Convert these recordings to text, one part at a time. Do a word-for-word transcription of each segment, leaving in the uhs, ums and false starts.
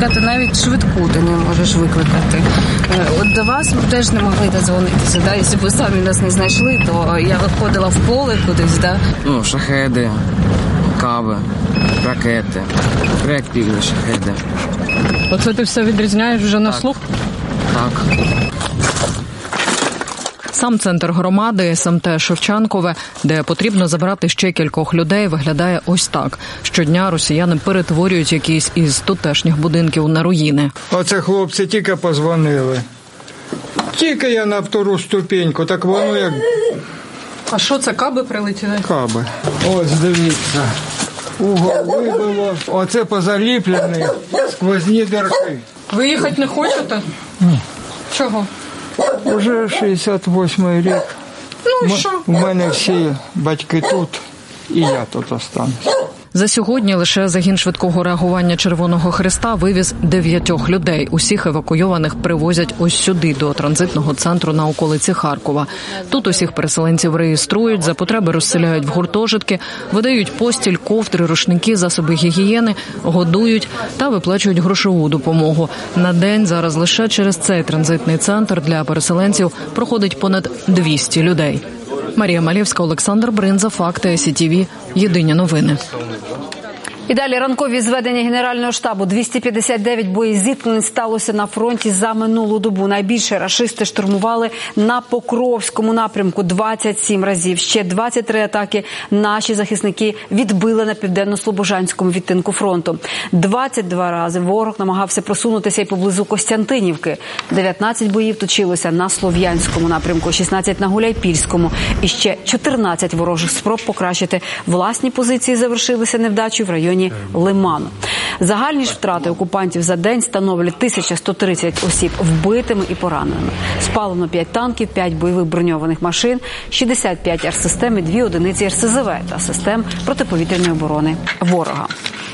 викликати, навіть швидку ти не можеш викликати. От до вас ми теж не могли дозвонитися, да? Якщо б ви самі нас не знайшли, то я виходила в поле кудись, да? Ну, шахеди, каби, ракети, реактивні шахеди. Оце ти все відрізняєш вже на так. слух? Так. Сам центр громади, СМТ Шевченкове, де потрібно забрати ще кількох людей, виглядає ось так. Щодня росіяни перетворюють якісь із тутешніх будинків на руїни. Оце хлопці тільки позвонили. Тільки я на втору ступеньку, так воно як... А що це, каби прилетіли? Каби. Ось, дивіться. Угол вибило. Оце позаліплені сквозні дірки. Ви їхати не хочете? Ні. Чого? Уже шістдесят восьмий рік. Ну, що? У мене всі батьки тут, і я тут останусь. За сьогодні лише загін швидкого реагування Червоного Хреста вивіз дев'ятьох людей. Усіх евакуйованих привозять ось сюди, до транзитного центру на околиці Харкова. Тут усіх переселенців реєструють, за потреби розселяють в гуртожитки, видають постіль, ковдри, рушники, засоби гігієни, годують та виплачують грошову допомогу. На день зараз лише через цей транзитний центр для переселенців проходить понад двісті людей. Марія Малєвська, Олександр Бринза, Факти, Сі Ті Ві, Єдині новини. І далі ранкові зведення Генерального штабу. двісті п'ятдесят дев'ять боєзіткнень сталося на фронті за минулу добу. Найбільше рашисти штурмували на Покровському напрямку двадцять сім разів. Ще двадцять три атаки наші захисники відбили на південно-слобожанському відтинку фронту. двадцять два рази ворог намагався просунутися і поблизу Костянтинівки. дев'ятнадцять боїв точилося на Слов'янському напрямку, шістнадцять на Гуляйпільському. І ще чотирнадцять ворожих спроб покращити власні позиції завершилися невдачею в районі Лиману. Загальні ж втрати окупантів за день становлять тисяча сто тридцять осіб вбитими і пораненими. Спалено п'ять танків, п'ять бойових броньованих машин, шістдесят п'ять ар-систем і дві одиниці ер ес зе ве та систем протиповітряної оборони ворога.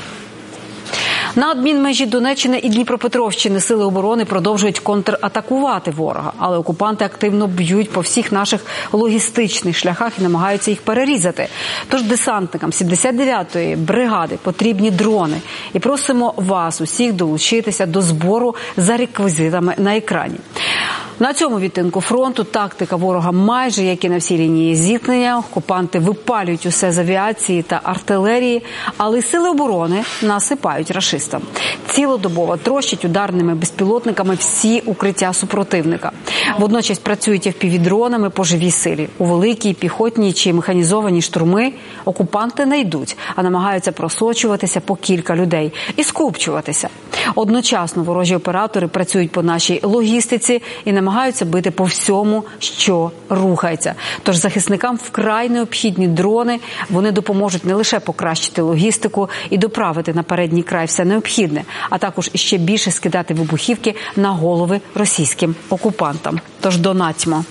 На адмінмежі Донеччини і Дніпропетровщини сили оборони продовжують контратакувати ворога, але окупанти активно б'ють по всіх наших логістичних шляхах і намагаються їх перерізати. Тож десантникам сімдесят дев'ятої бригади потрібні дрони. І просимо вас усіх долучитися до збору за реквізитами на екрані. На цьому відтинку фронту тактика ворога майже як і на всій лінії зіткнення. Окупанти випалюють усе з авіації та артилерії, але сили оборони насипають рашистам. Цілодобово трощать ударними безпілотниками всі укриття супротивника. Водночас працюють еф пі ві-дронами по живій силі. У великій піхотній чи механізовані штурми окупанти не йдуть, а намагаються просочуватися по кілька людей і скупчуватися. Одночасно ворожі оператори працюють по нашій логістиці і намагаються бити по всьому, що рухається. Тож захисникам вкрай необхідні дрони. Вони допоможуть не лише покращити логістику і доправити на передній край все необхідне, а також іще більше скидати вибухівки на голови російським окупантам. Тож донатьмо.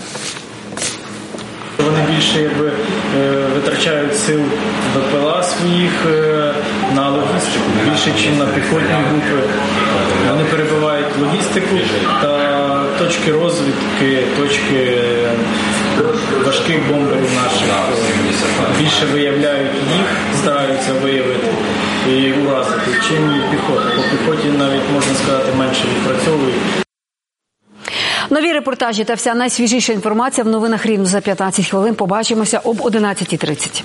Вони більше якби витрачають сил БПЛА своїх на логістику, більше, ніж на піхотні групи. Вони перебивають логістику та точки розвідки, точки важких бомберів наших. Більше виявляють їх, стараються виявити і уразити, чим і піхота. По піхоті навіть, можна сказати, менше відпрацьовують. Нові репортажі та вся найсвіжіша інформація в новинах рівно за п'ятнадцять хвилин. Побачимося об одинадцятій тридцять.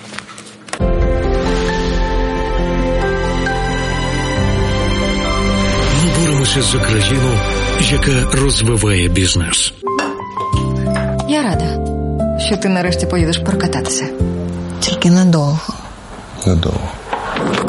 Ми боремося за країну, яка розвиває бізнес. Я рада, що ти нарешті поїдеш прокататися. Тільки надовго. Надовго.